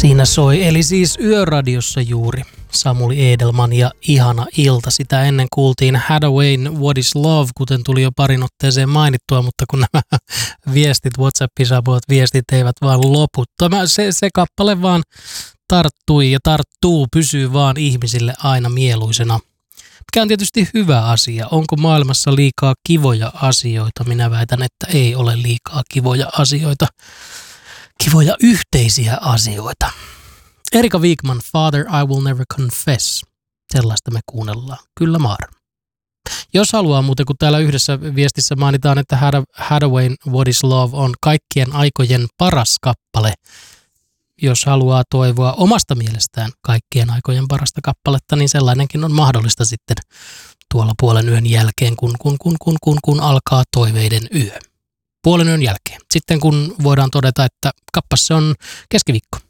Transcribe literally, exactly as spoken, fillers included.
Siinä soi, eli siis Yöradiossa juuri Samuli Edelman ja Ihana ilta. Sitä ennen kuultiin Hathaway'n What is Love, kuten tuli jo parin otteeseen mainittua, mutta kun nämä viestit, WhatsAppin saapuvat viestit eivät vaan lopu. Tämä, se, se kappale vaan tarttui ja tarttuu, pysyy vaan ihmisille aina mieluisena. Mikä on tietysti hyvä asia. Onko maailmassa liikaa kivoja asioita? Minä väitän, että ei ole liikaa kivoja asioita. Kivoja yhteisiä asioita. Erika Wigman, Father, I Will Never Confess. Sellaista me kuunnellaan. Kyllä maar. Jos haluaa muuten, kun täällä yhdessä viestissä mainitaan, että Hathaway'n What is Love on kaikkien aikojen paras kappale. Jos haluaa toivoa omasta mielestään kaikkien aikojen parasta kappaletta, niin sellainenkin on mahdollista sitten tuolla puolen yön jälkeen, kun, kun, kun, kun, kun, kun alkaa toiveiden yö. Puolen yön jälkeen. Sitten kun voidaan todeta, että kappas se on keskiviikko.